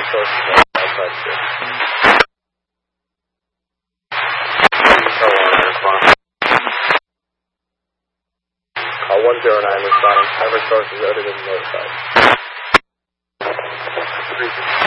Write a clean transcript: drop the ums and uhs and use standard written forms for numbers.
sources outside ship. Call 109 responding. Every source is noted and notified. 3